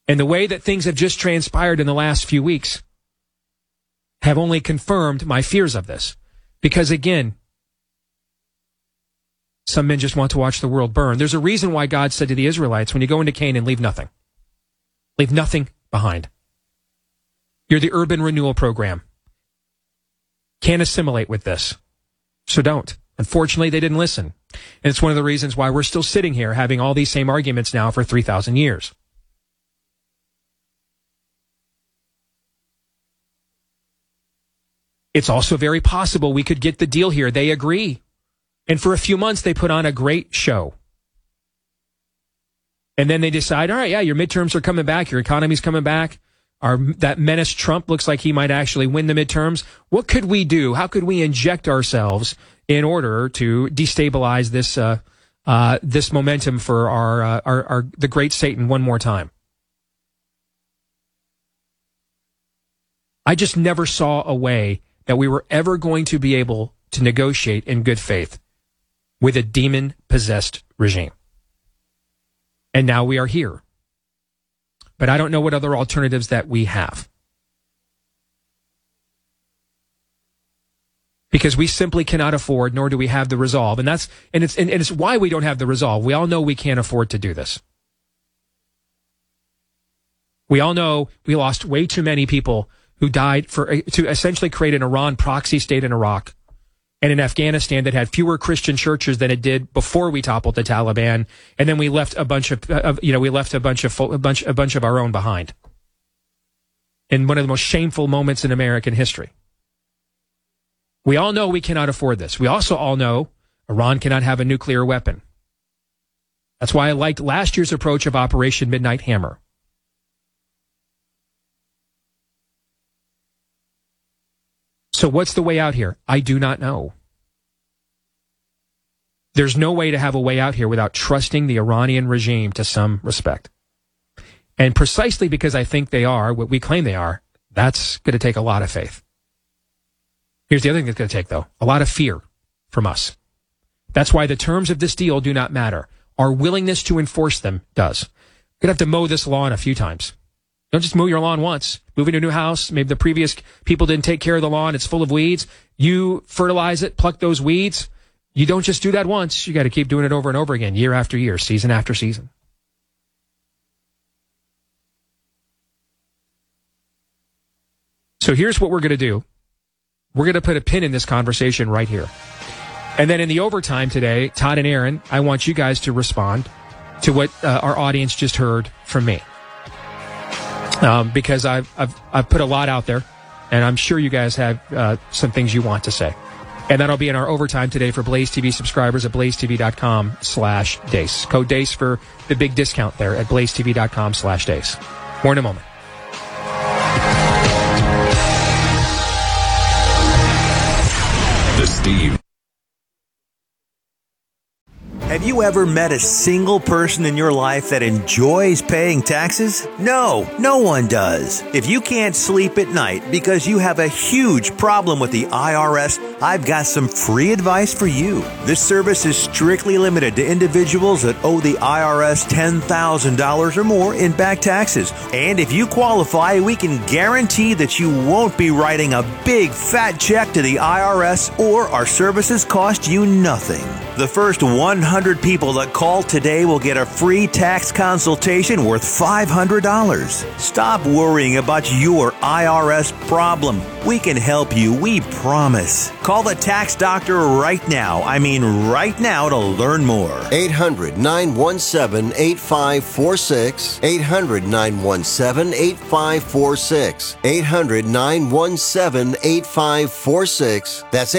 And the way that things have just transpired in the last few weeks have only confirmed my fears of this. Because again, some men just want to watch the world burn. There's a reason why God said to the Israelites, when you go into Canaan, leave nothing. Leave nothing behind. You're the urban renewal program. Can't assimilate with this. So don't. Unfortunately, they didn't listen. And it's one of the reasons why we're still sitting here having all these same arguments now for 3,000 years. It's also very possible we could get the deal here. They agree. And for a few months, they put on a great show. And then they decide, all right, yeah, your midterms are coming back. Your economy's coming back. That menace Trump looks like he might actually win the midterms. What could we do? How could we inject ourselves in order to destabilize this momentum for the great Satan one more time? I just never saw a way that we were ever going to be able to negotiate in good faith with a demon-possessed regime. And now we are here. But I don't know what other alternatives that we have. Because we simply cannot afford, nor do we have the resolve. And it's why we don't have the resolve. We all know we can't afford to do this. We all know we lost way too many people who died to essentially create an Iran proxy state in Iraq and in Afghanistan that had fewer Christian churches than it did before we toppled the Taliban, and then we left a bunch of our own behind. In one of the most shameful moments in American history. We all know we cannot afford this. We also all know Iran cannot have a nuclear weapon. That's why I liked last year's approach of Operation Midnight Hammer. So what's the way out here? I do not know. There's no way to have a way out here without trusting the Iranian regime to some respect. And precisely because I think they are what we claim they are, that's going to take a lot of faith. Here's the other thing it's going to take, though. A lot of fear from us. That's why the terms of this deal do not matter. Our willingness to enforce them does. You're going to have to mow this lawn a few times. Don't just mow your lawn once. Move into a new house. Maybe the previous people didn't take care of the lawn. It's full of weeds. You fertilize it, pluck those weeds. You don't just do that once. You got to keep doing it over and over again, year after year, season after season. So here's what we're going to do. We're going to put a pin in this conversation right here. And then in the overtime today, Todd and Aaron, I want you guys to respond to what our audience just heard from me. Because I've put a lot out there, and I'm sure you guys have some things you want to say. And that'll be in our overtime today for Blaze TV subscribers at blazetv.com/Deace. Code Deace for the big discount there at blazetv.com/Deace. More in a moment. The Steve. Have you ever met a single person in your life that enjoys paying taxes? No, no one does. If you can't sleep at night because you have a huge problem with the IRS, I've got some free advice for you. This service is strictly limited to individuals that owe the IRS $10,000 or more in back taxes. And if you qualify, we can guarantee that you won't be writing a big fat check to the IRS, or our services cost you nothing. The first 100 people that call today will get a free tax consultation worth $500. Stop worrying about your IRS problem. We can help you, we promise. Call the tax doctor right now. I mean right now to learn more. 800-917-8546. 800-917-8546. 800-917-8546. That's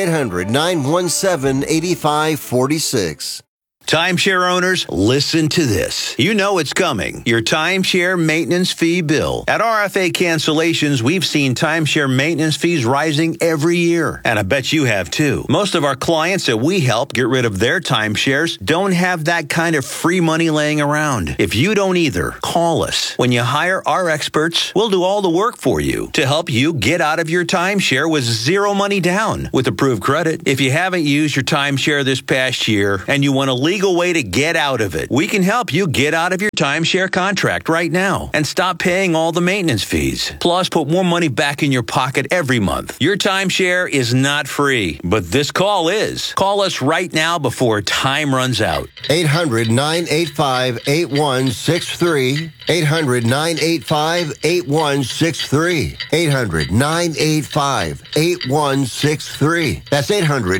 800-917-8546. Timeshare owners, listen to this. You know it's coming. Your timeshare maintenance fee bill. At RFA Cancellations, we've seen timeshare maintenance fees rising every year. And I bet you have too. Most of our clients that we help get rid of their timeshares don't have that kind of free money laying around. If you don't either, call us. When you hire our experts, we'll do all the work for you to help you get out of your timeshare with zero money down with approved credit. If you haven't used your timeshare this past year and you want to legally legal way to get out of it. We can help you get out of your timeshare contract right now and stop paying all the maintenance fees. Plus, put more money back in your pocket every month. Your timeshare is not free, but this call is. Call us right now before time runs out. 800-985-8163. 800-985-8163. 800-985-8163. That's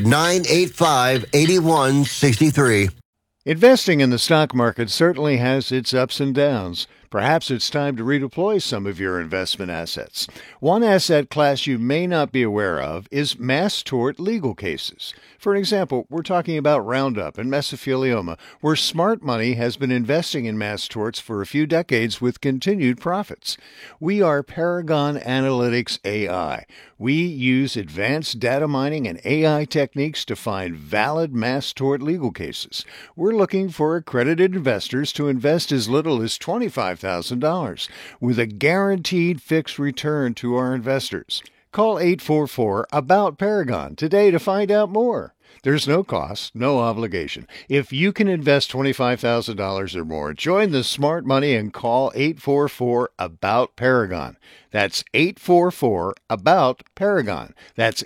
800-985-8163. Investing in the stock market certainly has its ups and downs. Perhaps it's time to redeploy some of your investment assets. One asset class you may not be aware of is mass tort legal cases. For example, we're talking about Roundup and mesothelioma, where smart money has been investing in mass torts for a few decades with continued profits. We are Paragon Analytics AI. We use advanced data mining and AI techniques to find valid mass tort legal cases. We're looking for accredited investors to invest as little as $25,000 with a guaranteed fixed return to our investors. Call 844-ABOUT-PARAGON today to find out more. There's no cost, no obligation. If you can invest $25,000 or more, join the smart money and call 844-ABOUT-PARAGON. That's 844-ABOUT-PARAGON. That's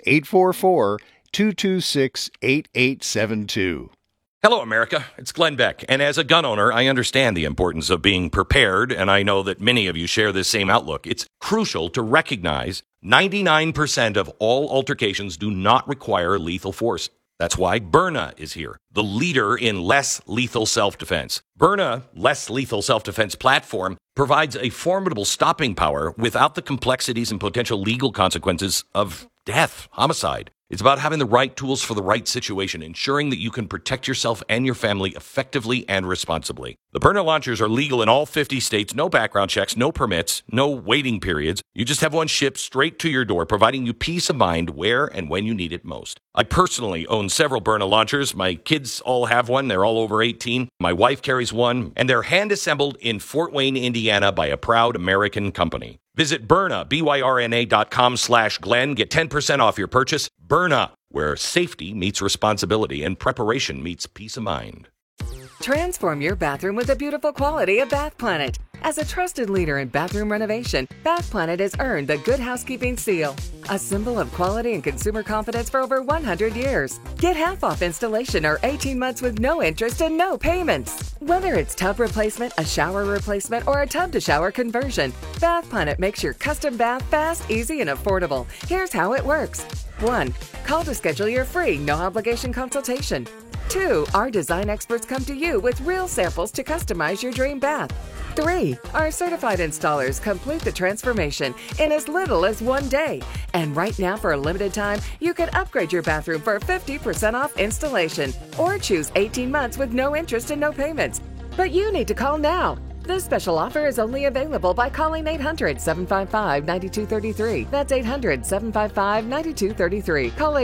844-226-8872. Hello, America. It's Glenn Beck. And as a gun owner, I understand the importance of being prepared, and I know that many of you share this same outlook. It's crucial to recognize 99% of all altercations do not require lethal force. That's why Byrna is here, the leader in less lethal self-defense. Byrna, less lethal self-defense platform, provides a formidable stopping power without the complexities and potential legal consequences of death, homicide. It's about having the right tools for the right situation, ensuring that you can protect yourself and your family effectively and responsibly. The Byrna launchers are legal in all 50 states, no background checks, no permits, no waiting periods. You just have one shipped straight to your door, providing you peace of mind where and when you need it most. I personally own several Byrna launchers. My kids all have one. They're all over 18. My wife carries one, and they're hand-assembled in Fort Wayne, Indiana by a proud American company. Visit Byrna, BYRNA.com/Glenn. Get 10% off your purchase. Byrna, where safety meets responsibility and preparation meets peace of mind. Transform your bathroom with the beautiful quality of Bath Planet. As a trusted leader in bathroom renovation, Bath Planet has earned the Good Housekeeping seal, a symbol of quality and consumer confidence for over 100 years. Get half off installation or 18 months with no interest and no payments. Whether it's tub replacement, a shower replacement, or a tub-to-shower conversion, Bath Planet makes your custom bath fast, easy, and affordable. Here's how it works. 1. Call to schedule your free, no-obligation consultation. 2. Our design experts come to you with real samples to customize your dream bath. 3. Our certified installers complete the transformation in as little as 1 day. And right now, for a limited time, you can upgrade your bathroom for 50% off installation or choose 18 months with no interest and no payments. But you need to call now. This special offer is only available by calling 800-755-9233. That's 800-755-9233. Call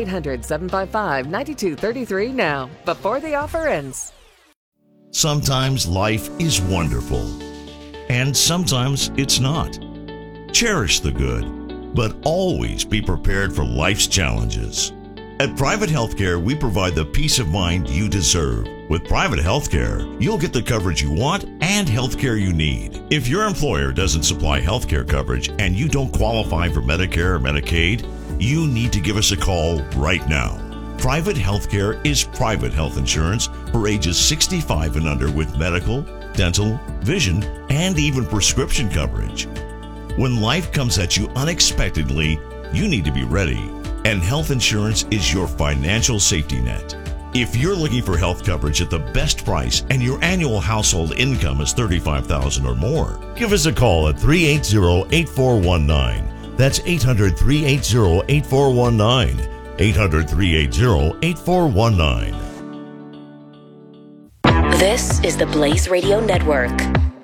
800-755-9233 now, before the offer ends. Sometimes life is wonderful, and sometimes it's not. Cherish the good, but always be prepared for life's challenges. At Private Healthcare, we provide the peace of mind you deserve. With Private Healthcare, you'll get the coverage you want and healthcare you need. If your employer doesn't supply healthcare coverage and you don't qualify for Medicare or Medicaid, you need to give us a call right now. Private Healthcare is private health insurance for ages 65 and under with medical, dental, vision, and even prescription coverage. When life comes at you unexpectedly, you need to be ready. And health insurance is your financial safety net. If you're looking for health coverage at the best price and your annual household income is $35,000 or more, give us a call at 380-8419. That's 800-380-8419. 800-380-8419. This is the Blaze Radio Network.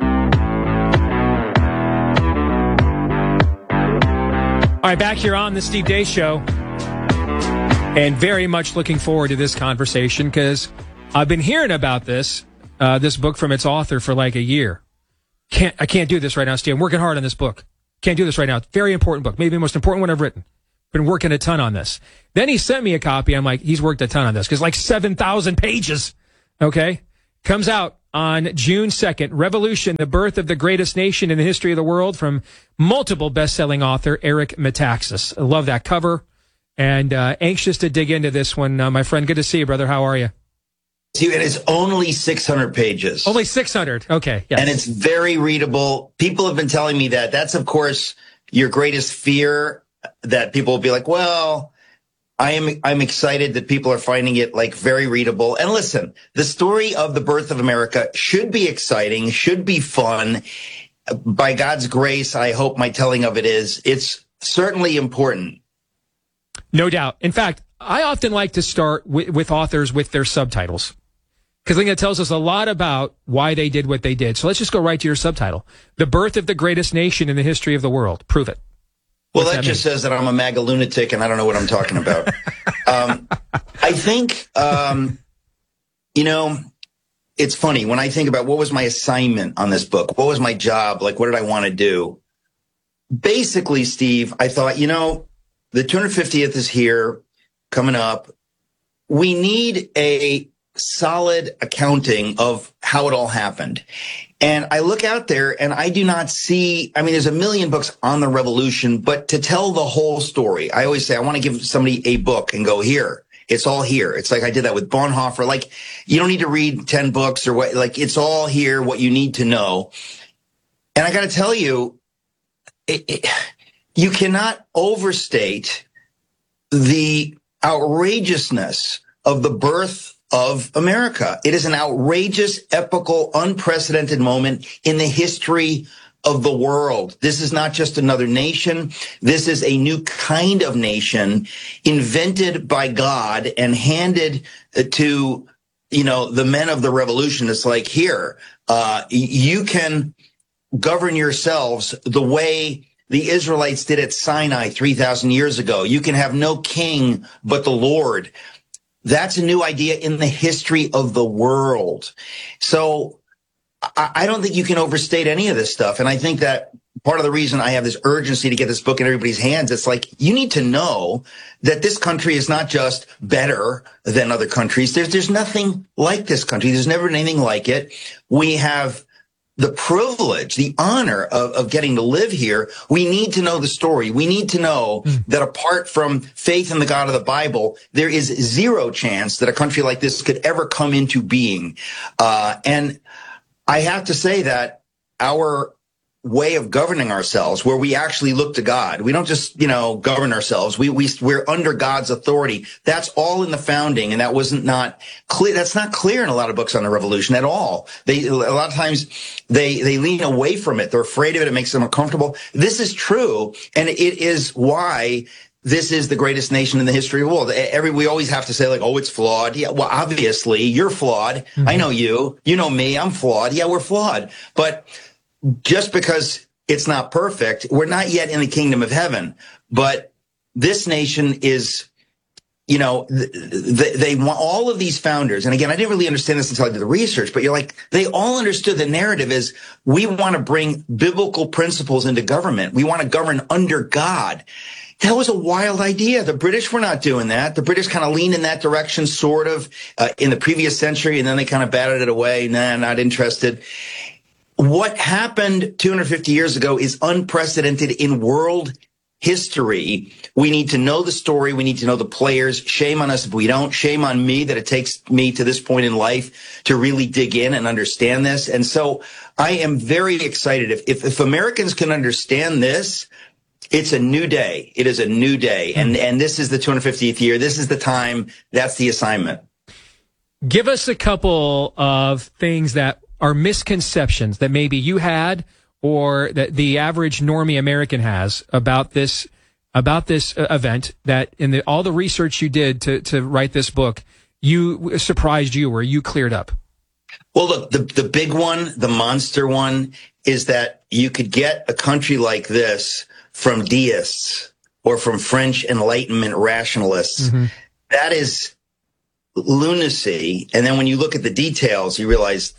All right, back here on the Steve Deace Show. And very much looking forward to this conversation because I've been hearing about this book from its author for like a year. I can't do this right now, Steve. I'm working hard on this book. Can't do this right now. Very important book. Maybe the most important one I've written. Been working a ton on this. Then he sent me a copy. I'm like, he's worked a ton on this because like 7,000 pages. Okay. Comes out on June 2nd. Revolution, the Birth of the Greatest Nation in the History of the World, from multiple best-selling author Eric Metaxas. I love that cover, and anxious to dig into this one. My friend, good to see you, brother. How are you? And it's only 600 pages. Only 600. Okay. Yes. And it's very readable. People have been telling me that. That's, of course, your greatest fear, that people will be like, well, I'm excited that people are finding it like very readable. And listen, the story of the birth of America should be exciting, should be fun. By God's grace, I hope my telling of it is. It's certainly important. No doubt. In fact, I often like to start with authors with their subtitles, because I think it tells us a lot about why they did what they did. So let's just go right to your subtitle. The Birth of the Greatest Nation in the History of the World. Prove it. Well, that just says that I'm a MAGA lunatic and I don't know what I'm talking about. I think, it's funny when I think about what was my assignment on this book, what was my job, like what did I want to do? Basically, Steve, I thought, the 250th is here, coming up. We need a solid accounting of how it all happened. And I look out there and I do not see, there's a million books on the revolution, but to tell the whole story, I always say, I want to give somebody a book and go, here, it's all here. It's like I did that with Bonhoeffer. Like, you don't need to read 10 books or what, like it's all here, what you need to know. And I got to tell you, you cannot overstate the outrageousness of the birth of America. It is an outrageous, epical, unprecedented moment in the history of the world. This is not just another nation. This is a new kind of nation invented by God and handed to, the men of the revolution. It's like, here, you can govern yourselves the way the Israelites did at Sinai 3,000 years ago. You can have no king but the Lord. That's a new idea in the history of the world. So I don't think you can overstate any of this stuff. And I think that part of the reason I have this urgency to get this book in everybody's hands, it's like, you need to know that this country is not just better than other countries. There's nothing like this country. There's never been anything like it. We have the privilege, the honor of getting to live here. We need to know the story. We need to know that apart from faith in the God of the Bible, there is zero chance that a country like this could ever come into being. And I have to say that our way of governing ourselves, where we actually look to God, we don't just, govern ourselves. We're under God's authority. That's all in the founding. And that wasn't not clear. That's not clear in a lot of books on the revolution at all. A lot of times they lean away from it. They're afraid of it. It makes them uncomfortable. This is true. And it is why this is the greatest nation in the history of the world. We always have to say like, oh, it's flawed. Yeah, well, obviously you're flawed. Mm-hmm. I know you know me. I'm flawed. Yeah, we're flawed. But just because it's not perfect, we're not yet in the kingdom of heaven. But this nation is, they want all of these founders. And again, I didn't really understand this until I did the research, but they all understood the narrative is we want to bring biblical principles into government. We want to govern under God. That was a wild idea. The British were not doing that. The British kind of leaned in that direction, sort of, in the previous century, and then they kind of batted it away. Nah, not interested. What happened 250 years ago is unprecedented in world history. We need to know the story. We need to know the players. Shame on us if we don't. Shame on me that it takes me to this point in life to really dig in and understand this. And so I am very excited. If Americans can understand this, it's a new day. It is a new day. And this is the 250th year. This is the time. That's the assignment. Give us a couple of things that are misconceptions that maybe you had or that the average normie American has about this event, that in all the research you did to write this book, surprised you or you cleared up. Well, look, the big one, the monster one, is that you could get a country like this from deists or from French Enlightenment rationalists. Mm-hmm. That is lunacy. And then when you look at the details, you realize that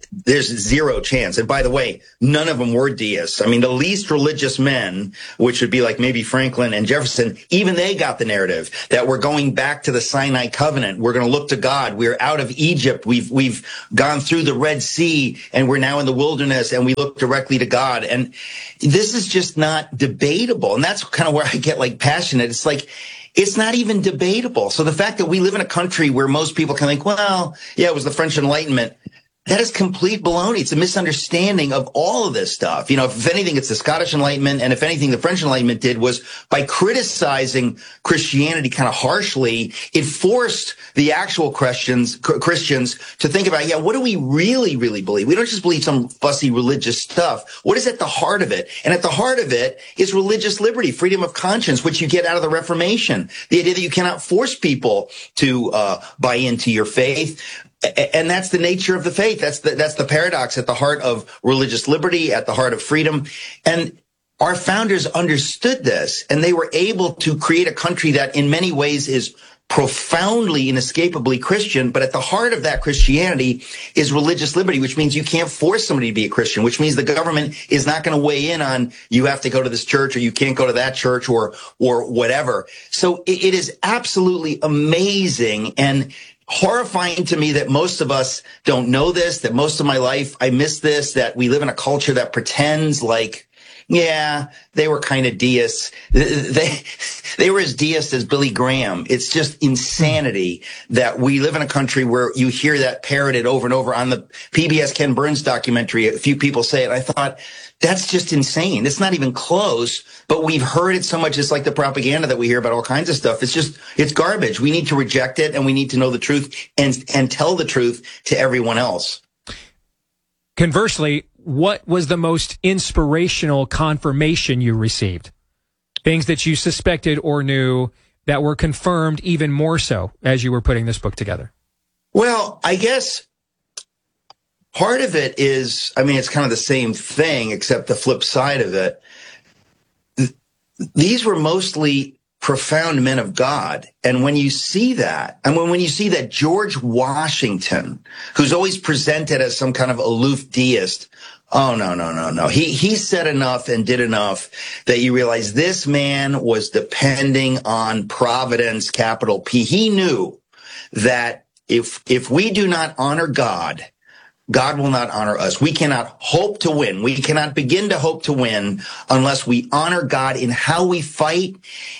there's zero chance. And by the way, none of them were deists. I mean, the least religious men, which would be like maybe Franklin and Jefferson, even they got the narrative that we're going back to the Sinai covenant. We're going to look to God. We're out of Egypt. We've gone through the Red Sea and we're now in the wilderness and we look directly to God. And this is just not debatable. And that's kind of where I get like passionate. It's like, it's not even debatable. So the fact that we live in a country where most people can think, well, yeah, it was the French Enlightenment. That is complete baloney. It's a misunderstanding of all of this stuff. You know, if anything, it's the Scottish Enlightenment. And if anything, the French Enlightenment did was by criticizing Christianity kind of harshly, it forced the actual Christians to think about, yeah, what do we really, really believe? We don't just believe some fussy religious stuff. What is at the heart of it? And at the heart of it is religious liberty, freedom of conscience, which you get out of the Reformation. The idea that you cannot force people to buy into your faith. And that's the nature of the faith. That's the paradox at the heart of religious liberty, at the heart of freedom. And our founders understood this, and they were able to create a country that in many ways is profoundly, inescapably Christian, but at the heart of that Christianity is religious liberty, which means you can't force somebody to be a Christian, which means the government is not going to weigh in on you have to go to this church or you can't go to that church or whatever. So it is absolutely amazing and horrifying to me that most of us don't know this, that most of my life I miss this, that we live in a culture that pretends like, yeah, they were kind of deists. They were as deist as Billy Graham. It's just insanity that we live in a country where you hear that parroted over and over. On the PBS Ken Burns documentary, a few people say it. I thought, that's just insane. It's not even close, but we've heard it so much. It's like the propaganda that we hear about all kinds of stuff. It's garbage. We need to reject it, and we need to know the truth and tell the truth to everyone else. Conversely, what was the most inspirational confirmation you received? Things that you suspected or knew that were confirmed even more so as you were putting this book together? Well, I guess part of it is, I mean, it's kind of the same thing, except the flip side of it. These were mostly profound men of God. And when you see that, and when you see that George Washington, who's always presented as some kind of aloof deist, oh, no. He said enough and did enough that you realize this man was depending on providence, capital P. He knew that if we do not honor God, God will not honor us. We cannot hope to win. We cannot begin to hope to win unless we honor God in how we fight.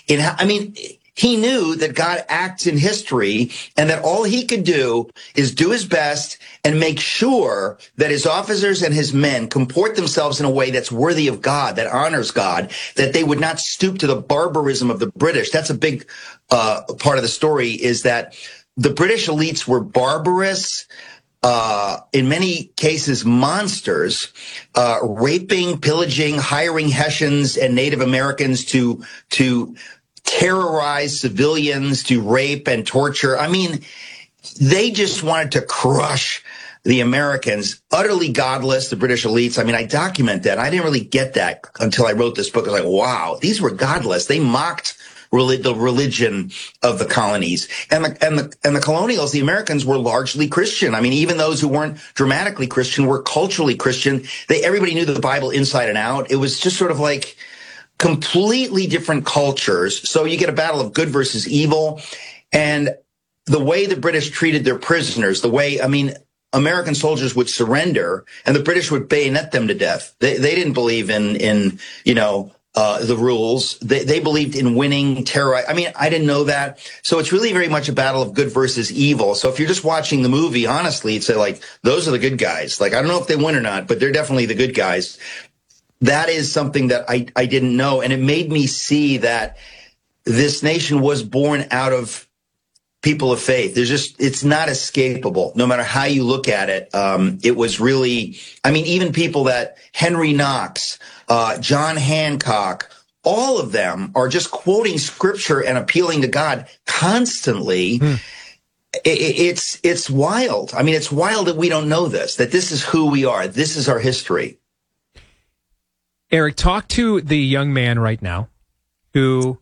He knew that God acts in history and that all he could do is do his best and make sure that his officers and his men comport themselves in a way that's worthy of God, that honors God, that they would not stoop to the barbarism of the British. That's a big part of the story, is that the British elites were barbarous, in many cases monsters, raping, pillaging, hiring Hessians and Native Americans to terrorize civilians, to rape and torture. I mean, they just wanted to crush the Americans. Utterly godless, the British elites. I mean, I document that. I didn't really get that until I wrote this book. I was like, wow, these were godless. They mocked the religion of the colonies. And the colonials, the Americans, were largely Christian. I mean, even those who weren't dramatically Christian were culturally Christian. Everybody knew the Bible inside and out. It was just sort of like completely different cultures. So you get a battle of good versus evil. And the way the British treated their prisoners, American soldiers would surrender and the British would bayonet them to death. They didn't believe in the rules. They believed in winning, terror. I mean, I didn't know that. So it's really very much a battle of good versus evil. So if you're just watching the movie, honestly, you'd say, like, those are the good guys. Like, I don't know if they win or not, but they're definitely the good guys. That is something that I didn't know. And it made me see that this nation was born out of people of faith. It's not escapable, no matter how you look at it. It was really, even people that Henry Knox, John Hancock, all of them are just quoting scripture and appealing to God constantly. It's wild. I mean, it's wild that we don't know this, that this is who we are. This is our history. Eric, talk to the young man right now who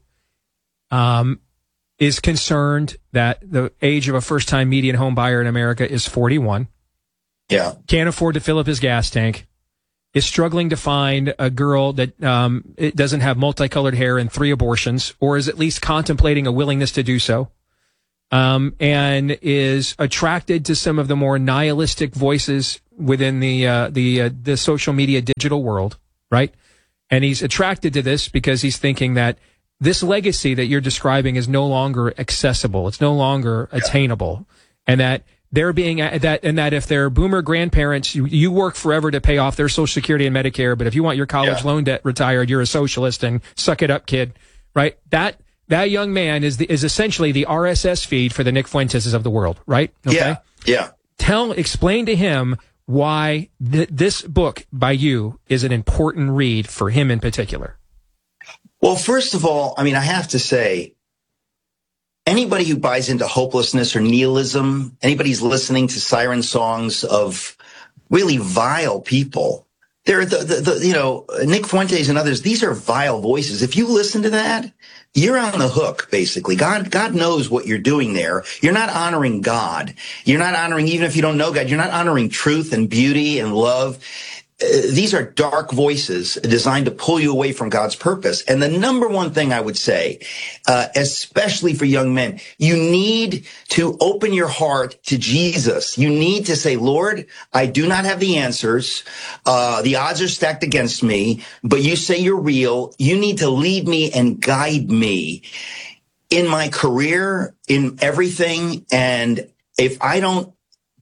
is concerned that the age of a first-time median home buyer in America is 41. Yeah. Can't afford to fill up his gas tank. Is struggling to find a girl that it doesn't have multicolored hair and 3 abortions, or is at least contemplating a willingness to do so, and is attracted to some of the more nihilistic voices within the social media digital world, right? And he's attracted to this because he's thinking that this legacy that you're describing is no longer accessible, it's no longer attainable, and that they're being that if they're boomer grandparents, you work forever to pay off their Social Security and Medicare, but if you want your college loan debt retired, you're a socialist and suck it up, kid. Right? That young man is essentially the RSS feed for the Nick Fuentes of the world, right? Okay? Yeah. Explain to him why this book by you is an important read for him in particular. Well, first of all, I mean, I have to say, anybody who buys into hopelessness or nihilism, anybody's listening to siren songs of really vile people, they're Nick Fuentes and others, these are vile voices. If you listen to that, you're on the hook, basically. God knows what you're doing there. You're not honoring God. You're not honoring, even if you don't know God, you're not honoring truth and beauty and love. These are dark voices designed to pull you away from God's purpose. And the number one thing I would say, especially for young men, you need to open your heart to Jesus. You need to say, Lord, I do not have the answers. The odds are stacked against me, but you say you're real. You need to lead me and guide me in my career, in everything. And if I'm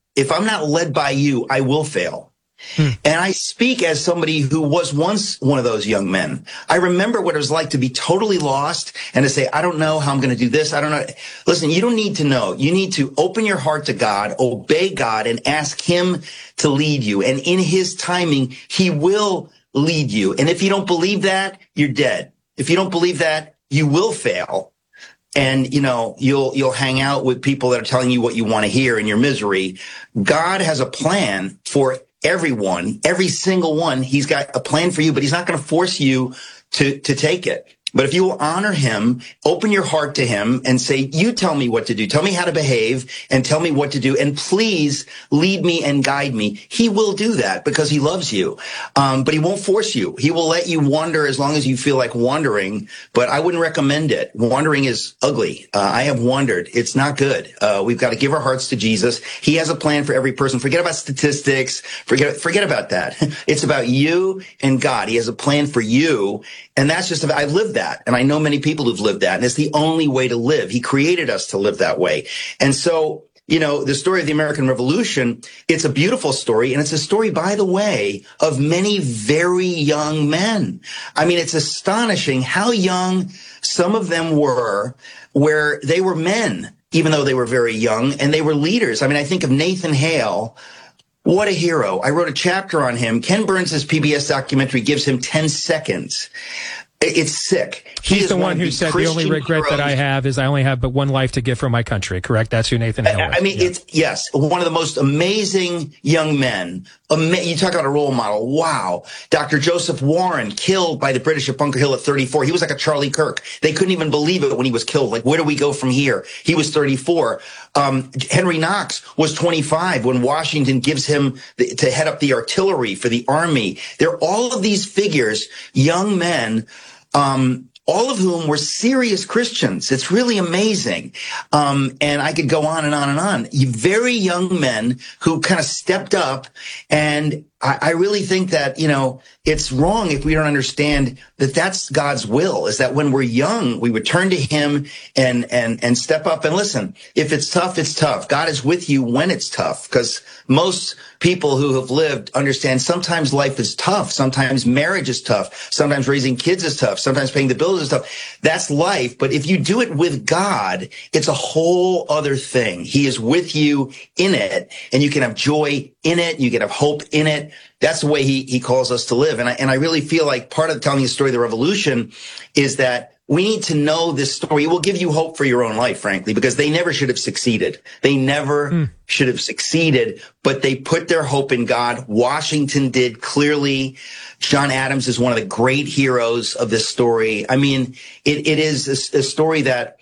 not led by you, I will fail. And I speak as somebody who was once one of those young men. I remember what it was like to be totally lost and to say, I don't know how I'm going to do this. I don't know. Listen, you don't need to know. You need to open your heart to God, obey God, and ask him to lead you. And in his timing, he will lead you. And if you don't believe that, you're dead. If you don't believe that, you will fail. And, you'll hang out with people that are telling you what you want to hear in your misery. God has a plan for everyone, every single one. He's got a plan for you, but he's not going to force you to take it. But if you will honor him, open your heart to him and say, you tell me what to do. Tell me how to behave and tell me what to do. And please lead me and guide me. He will do that because he loves you. But he won't force you. He will let you wander as long as you feel like wandering. But I wouldn't recommend it. Wandering is ugly. I have wandered. It's not good. We've got to give our hearts to Jesus. He has a plan for every person. Forget about statistics. Forget about that. It's about you and God. He has a plan for you. And that's just, I've lived that. And I know many people who've lived that. And it's the only way to live. He created us to live that way. And so, the story of the American Revolution, it's a beautiful story. And it's a story, by the way, of many very young men. I mean, it's astonishing how young some of them were, where they were men, even though they were very young, and they were leaders. I mean, I think of Nathan Hale. What a hero. I wrote a chapter on him. Ken Burns' PBS documentary gives him 10 seconds. It's sick. He's the one who said the only regret that I have is I only have but one life to give for my country, correct? That's who Nathan Hale is. I mean, yes, one of the most amazing young men. You talk about a role model. Wow. Dr. Joseph Warren, killed by the British at Bunker Hill at 34. He was like a Charlie Kirk. They couldn't even believe it when he was killed. Like, where do we go from here? He was 34. Henry Knox was 25 when Washington gives him to head up the artillery for the army. There are all of these figures, young men, all of whom were serious Christians. It's really amazing. And I could go on and on and on. Very young men who kind of stepped up. And I really think that, it's wrong if we don't understand that that's God's will, is that when we're young, we would turn to him and step up and listen. If it's tough, it's tough. God is with you when it's tough, because most people who have lived understand sometimes life is tough. Sometimes marriage is tough. Sometimes raising kids is tough. Sometimes paying the bills is tough. That's life. But if you do it with God, it's a whole other thing. He is with you in it, and you can have joy in it. You can have hope in it. That's the way he calls us to live. And I really feel like part of telling the story of the revolution is that we need to know this story. It will give you hope for your own life, frankly, because they never should have succeeded. They never should have succeeded, but they put their hope in God. Washington did, clearly. John Adams is one of the great heroes of this story. I mean, it is a story that,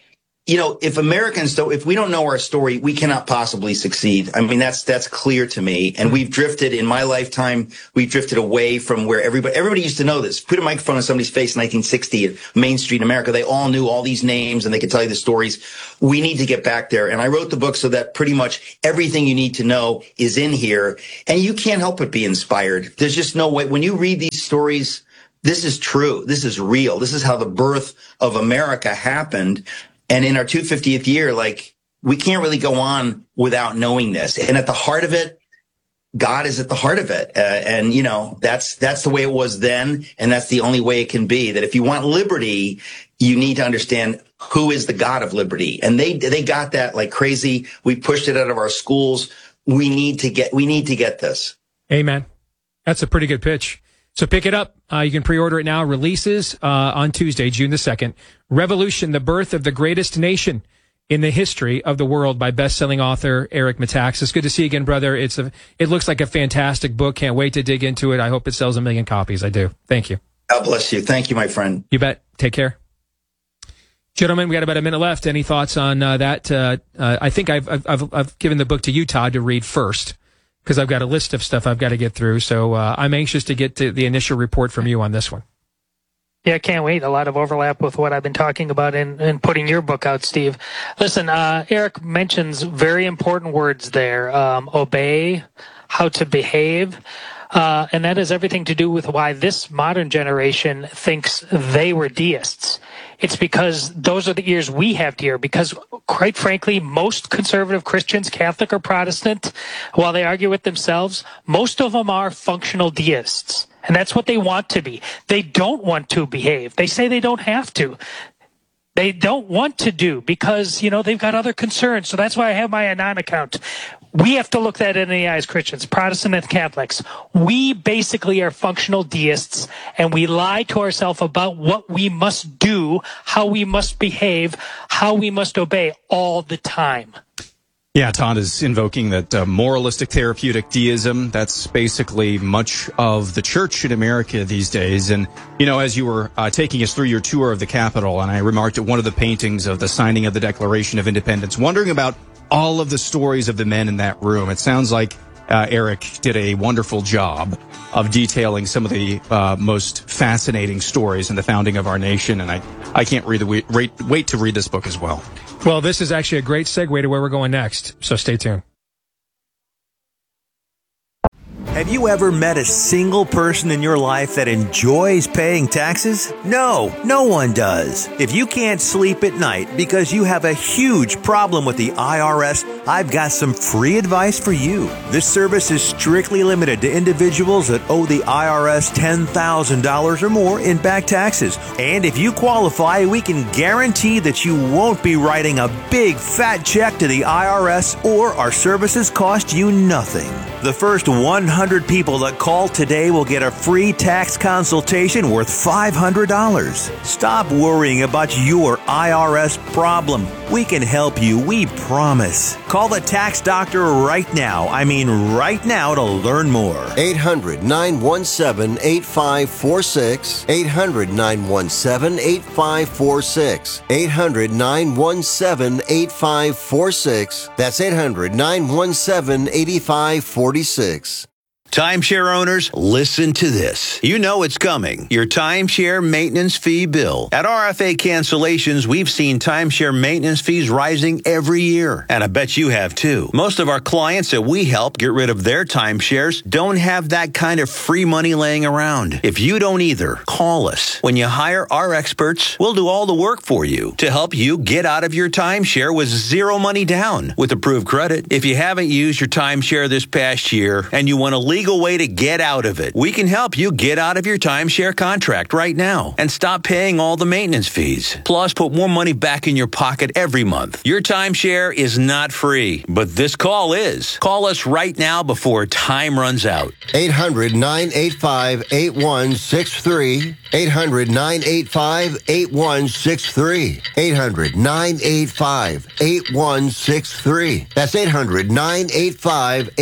if Americans if we don't know our story, we cannot possibly succeed. I mean, that's clear to me. And we've drifted in my lifetime. We've drifted away from where everybody used to know this. Put a microphone on somebody's face in 1960 at Main Street in America. They all knew all these names and they could tell you the stories. We need to get back there. And I wrote the book so that pretty much everything you need to know is in here. And you can't help but be inspired. There's just no way. When you read these stories, this is true. This is real. This is how the birth of America happened. And in our 250th year, we can't really go on without knowing this. And at the heart of it, God is at the heart of it. And that's the way it was then. And that's the only way it can be. That if you want liberty, you need to understand who is the God of liberty. And they got that like crazy. We pushed it out of our schools. We need to get this. Amen. That's a pretty good pitch. So pick it up. You can pre-order it now. Releases on Tuesday, June the 2nd. Revolution, the Birth of the Greatest Nation in the History of the World by best-selling author Eric Metaxas. Good to see you again, brother. It looks like a fantastic book. Can't wait to dig into it. I hope it sells 1 million copies. I do. Thank you. God bless you. Thank you, my friend. You bet. Take care. Gentlemen, we got about a minute left. Any thoughts on that? I think I've given the book to you, Todd, to read first, because I've got a list of stuff I've got to get through. So I'm anxious to get to the initial report from you on this one. Yeah, I can't wait. A lot of overlap with what I've been talking about in putting your book out, Steve. Listen, Eric mentions very important words there. Obey, how to behave. And that has everything to do with why this modern generation thinks they were deists. It's because those are the ears we have to hear, because quite frankly, most conservative Christians, Catholic or Protestant, while they argue with themselves, most of them are functional deists. And that's what they want to be. They don't want to behave. They say they don't have to. They don't want to do because, they've got other concerns. So that's why I have my Anon account. We have to look at it in the eyes, Christians, Protestant and Catholics. We basically are functional deists, and we lie to ourselves about what we must do, how we must behave, how we must obey all the time. Yeah, Todd is invoking that moralistic therapeutic deism. That's basically much of the church in America these days. And, as you were taking us through your tour of the Capitol, and I remarked at one of the paintings of the signing of the Declaration of Independence, wondering about all of the stories of the men in that room. It sounds like Eric did a wonderful job of detailing some of the most fascinating stories in the founding of our nation, and I can't wait to read this book as well. Well, this is actually a great segue to where we're going next, so stay tuned. Have you ever met a single person in your life that enjoys paying taxes? No, no one does. If you can't sleep at night because you have a huge problem with the IRS, I've got some free advice for you. This service is strictly limited to individuals that owe the IRS $10,000 or more in back taxes. And if you qualify, we can guarantee that you won't be writing a big fat check to the IRS, or our services cost you nothing. The first 100 people that call today will get a free tax consultation worth $500. Stop worrying about your IRS problem. We can help you, we promise. Call the tax doctor right now. I mean right now, to learn more. 800-917-8546. 800-917-8546. 800-917-8546. That's 800-917-8546. Timeshare owners, listen to this. You know it's coming. Your timeshare maintenance fee bill. At RFA Cancellations, we've seen timeshare maintenance fees rising every year. And I bet you have too. Most of our clients that we help get rid of their timeshares don't have that kind of free money laying around. If you don't either, call us. When you hire our experts, we'll do all the work for you to help you get out of your timeshare with zero money down with approved credit. If you haven't used your timeshare this past year and you want to legal way to get out of it, we can help you get out of your timeshare contract right now and stop paying all the maintenance fees. Plus, put more money back in your pocket every month. Your timeshare is not free, but this call is. Call us right now before time runs out. 800-985-8163. 800-985-8163. 800-985-8163. That's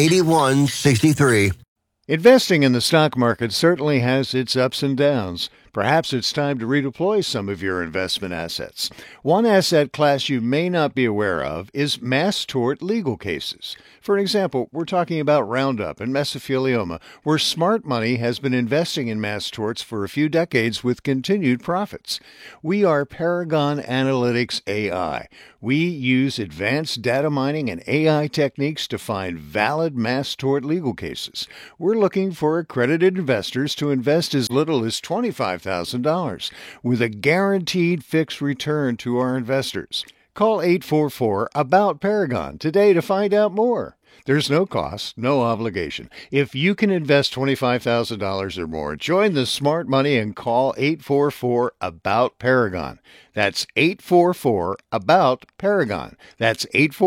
800-985-8163. Investing in the stock market certainly has its ups and downs. Perhaps it's time to redeploy some of your investment assets. One asset class you may not be aware of is mass tort legal cases. For example, we're talking about Roundup and mesothelioma, where smart money has been investing in mass torts for a few decades with continued profits. We are Paragon Analytics AI. We use advanced data mining and AI techniques to find valid mass tort legal cases. We're looking for accredited investors to invest as little as $25,000 with a guaranteed fixed return to our investors. Call 844-ABOUT-PARAGON today to find out more. There's no cost, no obligation. If you can invest $25,000 or more, join the smart money and call 844-ABOUT-PARAGON. That's 844-ABOUT-PARAGON. That's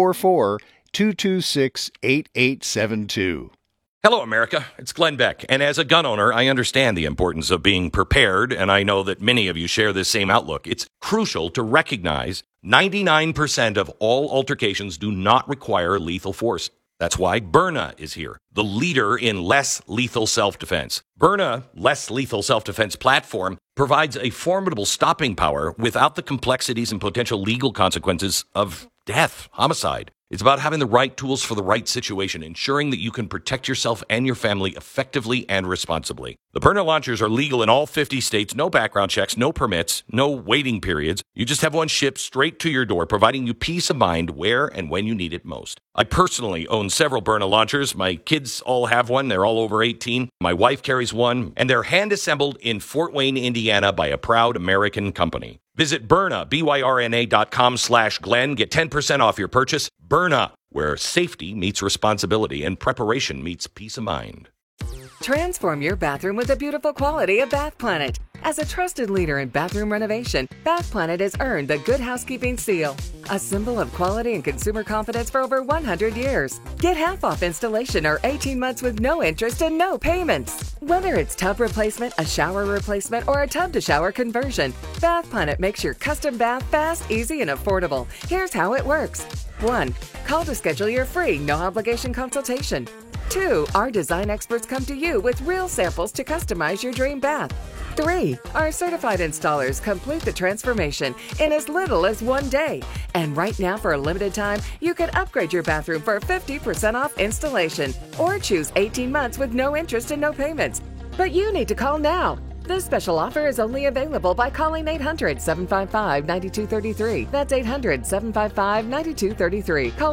844-226-8872. Hello, America. It's Glenn Beck. And as a gun owner, I understand the importance of being prepared, and I know that many of you share this same outlook. It's crucial to recognize 99% of all altercations do not require lethal force. That's why Byrna is here, the leader in less lethal self-defense. Byrna, less lethal self-defense platform, provides a formidable stopping power without the complexities and potential legal consequences of death, homicide. It's about having the right tools for the right situation, ensuring that you can protect yourself and your family effectively and responsibly. The Byrna launchers are legal in all 50 states, no background checks, no permits, no waiting periods. You just have one shipped straight to your door, providing you peace of mind where and when you need it most. I personally own several Byrna launchers. My kids all have one. They're all over 18. My wife carries one, and they're hand-assembled in Fort Wayne, Indiana by a proud American company. Visit Byrna, BYRNA.com/Glenn. Get 10% off your purchase. Byrna, where safety meets responsibility and preparation meets peace of mind. Transform your bathroom with the beautiful quality of Bath Planet. As a trusted leader in bathroom renovation, Bath Planet has earned the Good Housekeeping seal, a symbol of quality and consumer confidence for over 100 years. Get half off installation or 18 months with no interest and no payments. Whether it's tub replacement, a shower replacement, or a tub-to-shower conversion, Bath Planet makes your custom bath fast, easy, and affordable. Here's how it works. 1. Call to schedule your free, no-obligation consultation. 2. Our design experts come to you with real samples to customize your dream bath. 3. Our certified installers complete the transformation in as little as 1 day. And right now, for a limited time, you can upgrade your bathroom for 50% off installation or choose 18 months with no interest and no payments. But you need to call now. This special offer is only available by calling 800-755-9233. That's 800-755-9233. Call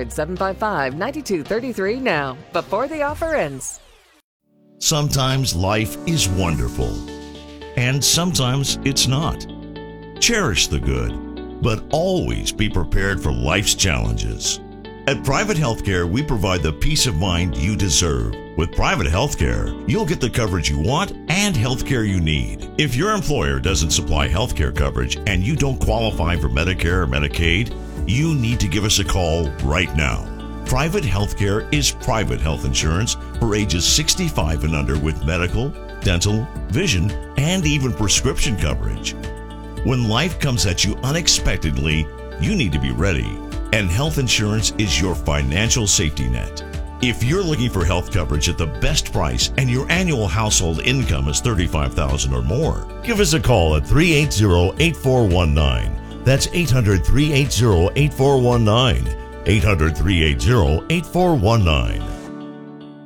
800-755-9233 now, before the offer ends. Sometimes life is wonderful, and sometimes it's not. Cherish the good, but always be prepared for life's challenges. At Private Healthcare, we provide the peace of mind you deserve. With private healthcare, you'll get the coverage you want and healthcare you need. If your employer doesn't supply healthcare coverage and you don't qualify for Medicare or Medicaid, you need to give us a call right now. Private healthcare is private health insurance for ages 65 and under with medical, dental, vision, and even prescription coverage. When life comes at you unexpectedly, you need to be ready, and health insurance is your financial safety net. If you're looking for health coverage at the best price and your annual household income is $35,000 or more, give us a call at 380-8419. That's 800-380-8419. 800-380-8419.